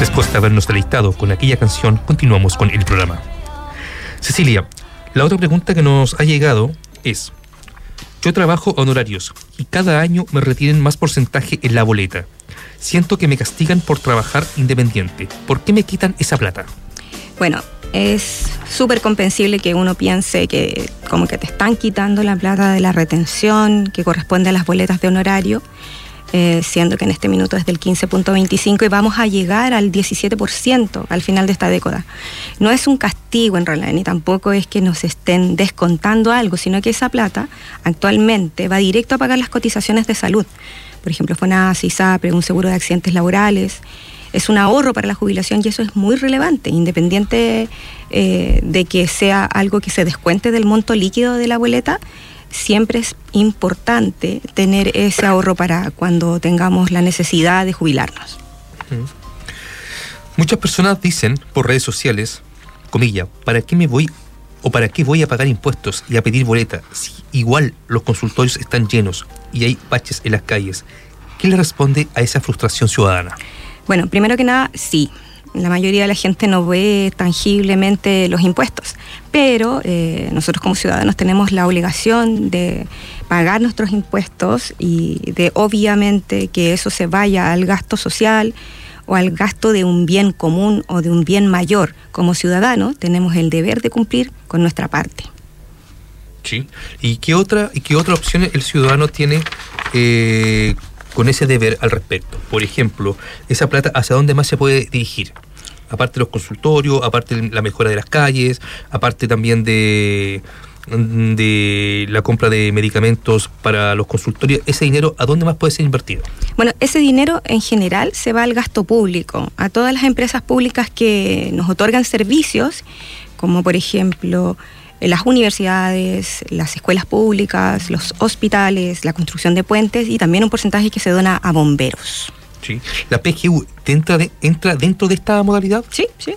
Después de habernos deleitado con aquella canción, continuamos con el programa. Cecilia, la otra pregunta que nos ha llegado es: yo trabajo a honorarios y cada año me retienen más porcentaje en la boleta. Siento que me castigan por trabajar independiente. ¿Por qué me quitan esa plata? Bueno, es súper comprensible que uno piense que como que te están quitando la plata de la retención que corresponde a las boletas de honorario, siendo que en este minuto es del 15.25 y vamos a llegar al 17% al final de esta década. No es un castigo en realidad, ni tampoco es que nos estén descontando algo, sino que esa plata actualmente va directo a pagar las cotizaciones de salud. Por ejemplo, FONASA, ISAPRE, un seguro de accidentes laborales. Es un ahorro para la jubilación y eso es muy relevante, independiente de que sea algo que se descuente del monto líquido de la boleta. Siempre es importante tener ese ahorro para cuando tengamos la necesidad de jubilarnos. Muchas personas dicen por redes sociales, comilla, ¿para qué me voy o para qué voy a pagar impuestos y a pedir boleta si igual los consultorios están llenos y hay baches en las calles? ¿Qué le responde a esa frustración ciudadana? Bueno, primero que nada, sí. La mayoría de la gente no ve tangiblemente los impuestos, pero nosotros como ciudadanos tenemos la obligación de pagar nuestros impuestos y de obviamente que eso se vaya al gasto social o al gasto de un bien común o de un bien mayor. Como ciudadanos tenemos el deber de cumplir con nuestra parte. Sí. ¿Y qué otra opción el ciudadano tiene con ese deber al respecto? Por ejemplo, esa plata, ¿hacia dónde más se puede dirigir? Aparte de los consultorios, aparte de la mejora de las calles, aparte también de la compra de medicamentos para los consultorios, ¿ese dinero a dónde más puede ser invertido? Bueno, ese dinero en general se va al gasto público, a todas las empresas públicas que nos otorgan servicios, como por ejemplo las universidades, las escuelas públicas, los hospitales, la construcción de puentes y también un porcentaje que se dona a bomberos. Sí. ¿La PGU entra dentro de esta modalidad? Sí, sí.